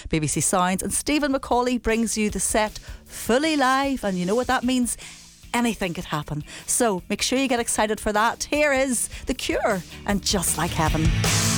BBC Sounds, and Stephen McCauley brings you the set fully live, and you know what that means. Anything could happen. So make sure you get excited for that. Here is The Cure and Just Like Heaven.